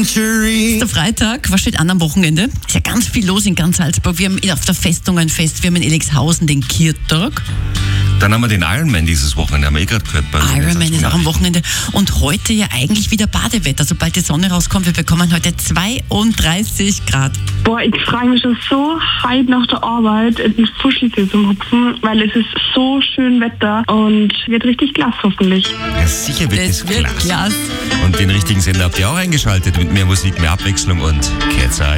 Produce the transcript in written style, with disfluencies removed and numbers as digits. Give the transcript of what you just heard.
century. Ist der Freitag, was steht an am Wochenende? Ist ja ganz viel los in ganz Salzburg. Wir haben auf der Festung ein Fest, wir haben in Elixhausen den Kirtag. Dann haben wir den Ironman dieses Wochenende, haben wir gerade gehört. Ironman ist auch am Wochenende. Und heute ja eigentlich wieder Badewetter. Sobald die Sonne rauskommt, wir bekommen heute 32 Grad. Boah, ich freue mich schon so heute nach der Arbeit in die Fuscheltee zu hupfen, weil es ist so schön Wetter und wird richtig klasse hoffentlich. Ja, sicher wird Das es wird klasse. klasse. Und den richtigen Sender habt ihr auch eingeschaltet mit mehr Musik, mehr Abwechslung und Kehrtzeit.